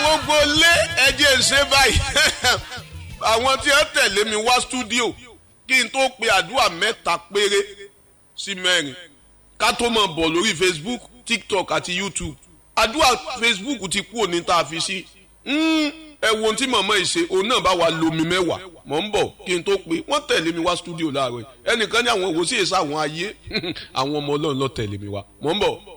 gbogbo lé ẹjẹ ṣe báyìí àwọn tí ẹ tẹ̀lé mi wá stúdíò kí n tó pe àdúrà mẹ́ta péré sí mẹ́rin ká tó mọ̀ bọ̀ lórí Facebook, TikTok àti YouTube. Àdúrà Facebook ti kú òní tá a fi sí ẹ wo ohun tí màmá yìí ṣe òun náà bá wa lomi mẹ́wàá mọ̀ ń bọ̀ kí n tó pe wọ́n tẹ̀lé mi wá stúdíò láàárọ̀ ẹnìkan ní àwọn òwò sí èso àwọn ayé àwọn ọmọ Ọlọ́run ló tẹ̀lé mi wá mọ̀ ń bọ̀.